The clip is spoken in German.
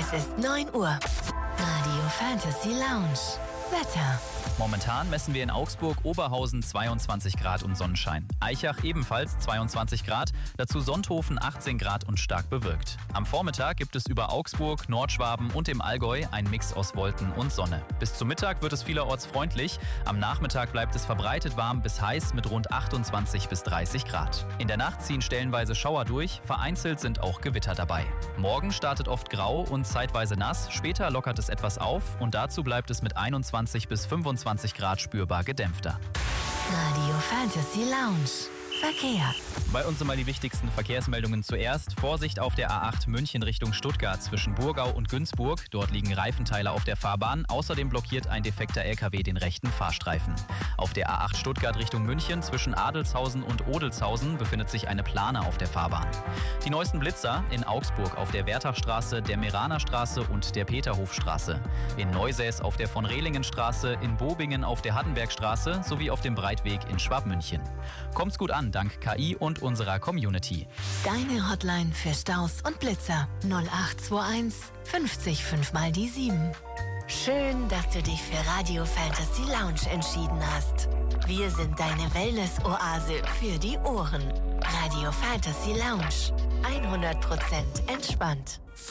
Es ist 9 Uhr. Radio Fantasy Lounge. Wetter. Momentan messen wir in Augsburg Oberhausen 22 Grad und Sonnenschein. Eichach ebenfalls 22 Grad, dazu Sonthofen 18 Grad und stark bewölkt. Am Vormittag gibt es über Augsburg, Nordschwaben und im Allgäu einen Mix aus Wolken und Sonne. Bis zum Mittag wird es vielerorts freundlich. Am Nachmittag bleibt es verbreitet warm bis heiß mit rund 28 bis 30 Grad. In der Nacht ziehen stellenweise Schauer durch, vereinzelt sind auch Gewitter dabei. Morgen startet oft grau und zeitweise nass, später lockert es etwas auf und dazu bleibt es mit 21 bis 25 Grad spürbar gedämpfter. Radio Fantasy Lounge. Verkehr. Bei uns mal die wichtigsten Verkehrsmeldungen zuerst. Vorsicht auf der A8 München Richtung Stuttgart zwischen Burgau und Günzburg. Dort liegen Reifenteile auf der Fahrbahn. Außerdem blockiert ein defekter LKW den rechten Fahrstreifen. Auf der A8 Stuttgart Richtung München zwischen Adelshausen und Odelshausen befindet sich eine Plane auf der Fahrbahn. Die neuesten Blitzer in Augsburg auf der Wertachstraße, der Meranerstraße und der Peterhofstraße. In Neusäß auf der Von-Rehlingen-Straße, in Bobingen auf der Hattenbergstraße sowie auf dem Breitweg in Schwabmünchen. Kommt's gut an, dank KI und unserer Community. Deine Hotline für Staus und Blitzer 0821 50 5 mal die 7. Schön, dass du dich für Radio Fantasy Lounge entschieden hast. Wir sind deine Wellness-Oase für die Ohren. Radio Fantasy Lounge. 100% entspannt.